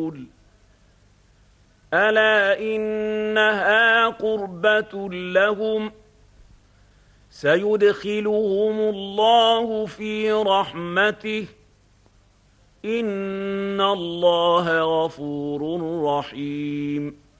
الرسل ألا إنها قربة لهم سيدخلهم الله في رحمته إن الله غفور رحيم